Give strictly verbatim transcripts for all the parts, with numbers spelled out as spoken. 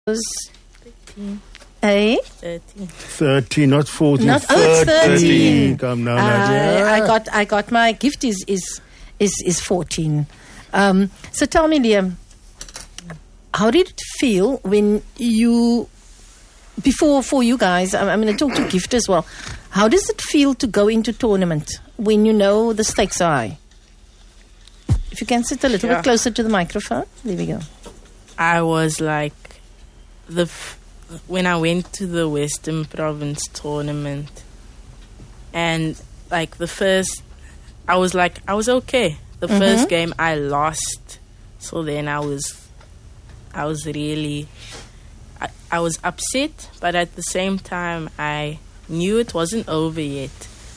thirteen. Eh? thirteen. thirteen, not fourteen. Not, oh, it's thirteen. Come now, Uh, Nadia. I got, I got my gift is is is is fourteen. Um, so tell me, Liam, how did it feel when you, before for you guys? I'm, I'm going to talk to Gift as well. How does it feel to go into tournament when you know the stakes are high? If you can sit a little Yeah. bit closer to the microphone, there we go. I was like, the f- when I went to the Western Province tournament, and like the first, I was like, I was okay. The Mhm. first game I lost, so then I was, I was really, I, I was upset, but at the same time, I knew it wasn't over yet.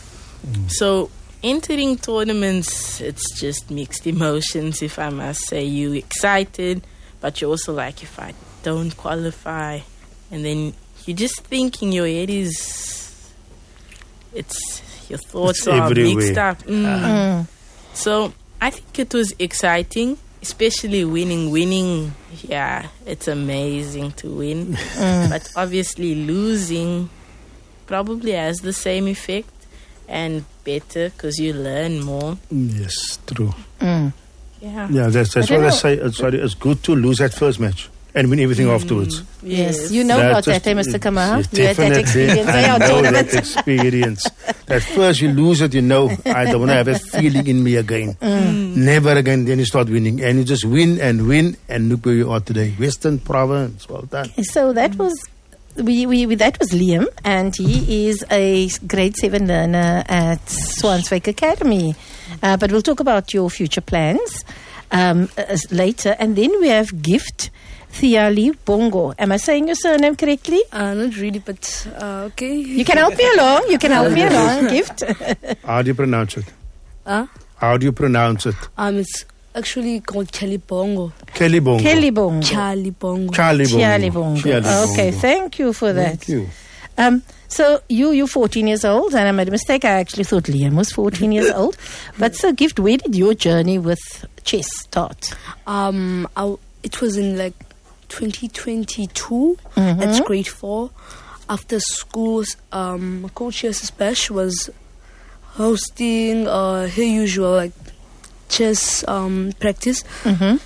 So entering tournaments, it's just mixed emotions, if I must say. You excited, but you're also like, if I don't qualify, and then you just think in your head is, it's, your thoughts It's are everywhere. mixed up. Mm. Mm. So I think it was exciting, especially winning. Winning, yeah, it's amazing to win. Mm. But obviously losing probably has the same effect and better because you learn more. Yes, true. Mm. Yeah. Yeah, that's, that's I what don't I know. say. It's, sorry, it's good to lose that first match and win everything afterwards. Yes. you know That about that, just- eh, Mister Kamaha? yes, You had that definitely. experience, eh, I on know tournament? that experience. At first you lose it, you know, I don't want to have that feeling in me again. Mm. Never again. Then you start winning. And you just win and win. And look where you are today. Western Province. Well done. So that was we, we, we that was Liam, and he is a grade seven learner at Swanswyk Academy. Uh, but we'll talk about your future plans um, uh, later. And then we have Gift Thiali Bongo. Am I saying your surname correctly? Uh, not really, but uh, okay. You can help me along. You can help me along, Gift. How do you pronounce it? Uh, How do you pronounce it? um, it's actually called Kelly Bongo. Kelly Bongo. Kelly Bongo. Charlie Bongo. Charlie Bongo. Chiali Bongo. Chiali Okay, Bongo. thank you for that. Thank you. Um, so you, you're fourteen years old, and I made a mistake. I actually thought Liam was fourteen years old. But so, Gift, where did your journey with chess start? Um, I, it was in like twenty twenty-two. Mhm. That's grade four. After school, um, Coach Yes Bash was hosting uh, her usual like chess um, practice. Mm-hmm.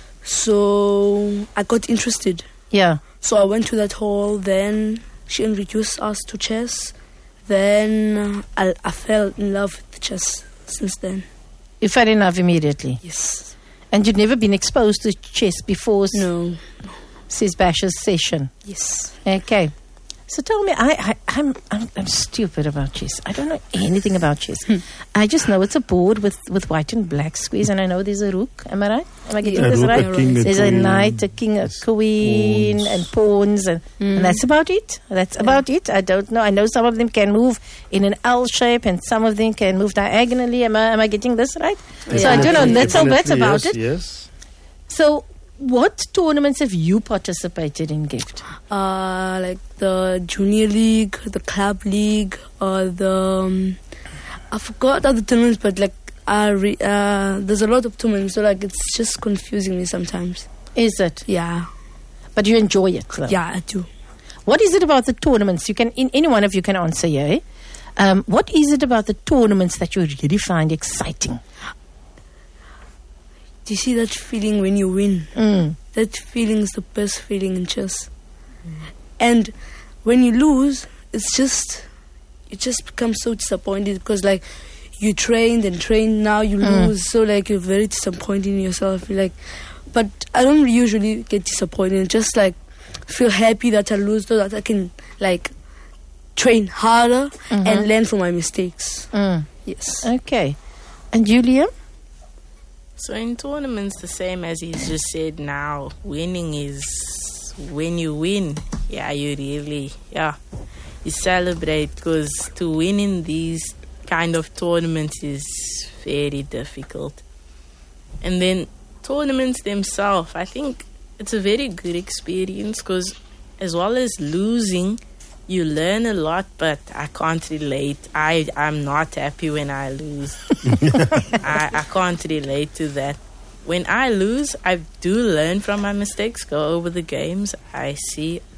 So I got interested. Yeah. So I went to that hall. Then she introduced us to chess. Then I, I fell in love with chess since then. You fell in love immediately. Yes. And you'd never been exposed to chess before No. Sis Bash's session. Yes. Okay. So tell me, I, I, I'm, I'm I'm stupid about chess. I don't know anything about chess. I just know it's a board with, with white and black squares, and I know there's a rook. Am I right? Am I getting Yeah. A this rook, right? a king, a There's a queen. knight, a king, a Yes. queen, Pawns. and pawns, and, Mm. and that's about it. That's about it. I don't know. I know some of them can move in an L shape, and some of them can move diagonally. Am I am I getting this right? So I don't know little bit Definitely, about yes, it. Yes. So, what tournaments have you participated in, Gift? Uh, like the junior league, the club league, or the um, I forgot other tournaments, but like I re- uh, there's a lot of tournaments, so like it's just confusing me sometimes. Is it? Yeah, But you enjoy it, though. yeah, I do. What is it about the tournaments? You can, in, any one of you can answer, yeah. Um, what is it about the tournaments that you really find exciting? Do you see that feeling when you win? Mm. That feeling is the best feeling in chess. And when you lose, it's just you just become so disappointed because like you trained and trained, now you Mm. lose, so like you're very disappointed in yourself. You're like, but I don't usually get disappointed. Just like feel happy that I lose, so that I can like train harder Mhm. and learn from my mistakes. Mm. Yes. Okay. And Julia? So in tournaments, the same as he's just said now, winning is when you win, yeah, you really, yeah, you celebrate because to win in these kind of tournaments is very difficult. And then tournaments themselves, I think it's a very good experience because as well as losing, you learn a lot, but I can't relate. I, I'm not happy when I lose. I, I can't relate to that. when I lose, I do learn from my mistakes, go over the games. I see,